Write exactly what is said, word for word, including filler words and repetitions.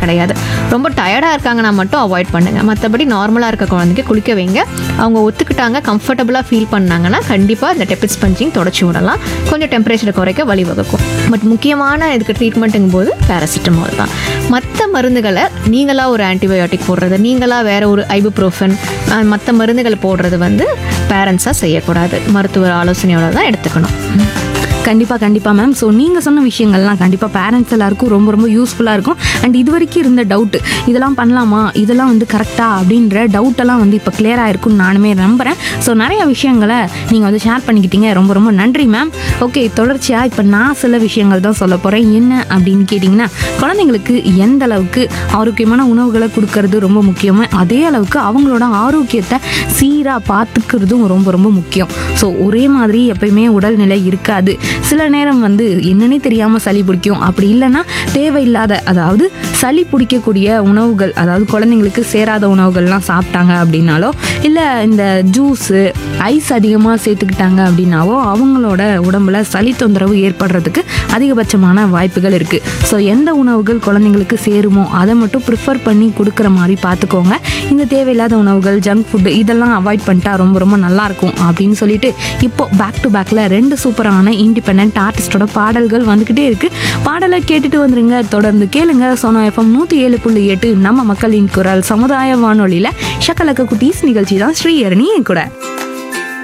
கிடையாது. ரொம்ப டயர்டாக இருக்காங்கன்னா மட்டும் அவாய்ட் பண்ணுங்கள். மற்றபடி நார்மலாக இருக்க குழந்தைக்கு குளிக்க வைங்க. அவங்க ஒத்துக்கிட்டாங்க, கம்ஃபர்டபுளாக ஃபீல் பண்ணாங்கன்னா கண்டிப்பாக இந்த டெபிட் ஸ்பஞ்சிங் தொடச்சி விடலாம். கொஞ்சம் டெம்பரேச்சரை குறைக்க வழிவகுக்கும். பட் முக்கியமான இதுக்கு ட்ரீட்மெண்ட்டுங்கும் போது பேராசிட்டமால் தான். மற்ற மருந்துகளை நீங்களாக ஒரு ஆன்டிபயோட்டிக் போடுறது, நீங்களாக வேறு ஒரு ஐபுப்ரோஃபன் மற்ற மருந்துகளை போடுறது வந்து பேரண்ட்ஸாக செய்யக்கூடாது. மருத்துவர் ஆலோசனையோட தான் எடுத்துக்கணும். கண்டிப்பாக கண்டிப்பாக மேம். ஸோ நீங்கள் சொன்ன விஷயங்கள்லாம் கண்டிப்பாக பேரண்ட்ஸ் எல்லாருக்கும் ரொம்ப ரொம்ப யூஸ்ஃபுல்லாக இருக்கும். அண்ட் இது வரைக்கும் இருந்த டவுட்டு, இதெல்லாம் பண்ணலாமா, இதெல்லாம் வந்து கரெக்டாக அப்படின்ற டவுட்டெல்லாம் வந்து இப்போ கிளியராக இருக்கும்னு நானுமே நம்புகிறேன். ஸோ நிறைய விஷயங்களை நீங்கள் வந்து ஷேர் பண்ணிக்கிட்டீங்க. ரொம்ப ரொம்ப நன்றி மேம். ஓகே, தொடர்ச்சியாக இப்போ நான் சில விஷயங்கள் தான் சொல்ல போகிறேன். என்ன அப்படின்னு கேட்டிங்கன்னா, குழந்தைங்களுக்கு எந்த அளவுக்கு ஆரோக்கியமான உணவுகளை கொடுக்கறது ரொம்ப முக்கியமோ அதே அளவுக்கு அவங்களோட ஆரோக்கியத்தை சீராக பார்த்துக்கிறதும் ரொம்ப ரொம்ப முக்கியம். ஸோ ஒரே மாதிரி எப்பயுமே உடல்நிலை இருக்காது. சில நேரம் வந்து என்னன்னே தெரியாமல் சளி பிடிக்கும். அப்படி இல்லைன்னா தேவையில்லாத, அதாவது சளி பிடிக்கக்கூடிய உணவுகள், அதாவது குழந்தைங்களுக்கு சேராத உணவுகள்லாம் சாப்பிட்டாங்க அப்படின்னாலோ, இல்லை இந்த ஜூஸு ஐஸ் அதிகமாக சேர்த்துக்கிட்டாங்க அப்படின்னாவோ அவங்களோட உடம்புல சளி தொந்தரவு ஏற்படுறதுக்கு அதிகபட்சமான வாய்ப்புகள் இருக்குது. ஸோ எந்த உணவுகள் குழந்தைங்களுக்கு சேருமோ அதை மட்டும் ப்ரிஃபர் பண்ணி கொடுக்குற மாதிரி பார்த்துக்கோங்க. இந்த தேவையில்லாத உணவுகள், ஜங்க் ஃபுட்டு இதெல்லாம் அவாய்ட் பண்ணிட்டா ரொம்ப ரொம்ப நல்லாயிருக்கும் அப்படின்னு சொல்லிட்டு இப்போ பேக் டு பேக்கில் ரெண்டு சூப்பரான இண்டிபெண்ட் ஆர்டிஸ்டோட பாடல்கள் வந்துக்கிட்டே இருக்குது. பாடலை கேட்டுட்டு வந்துருங்க. தொடர்ந்து கேளுங்க. சோனா எஃப்எம் நூற்றி ஏழு புள்ளி எட்டு நம்ம மக்களின் குரல் சமுதாய வானொலியில் ஷக்கலக்க குட்டீஸ் நிகழ்ச்சி தான் ஸ்ரீஹரணி கூட.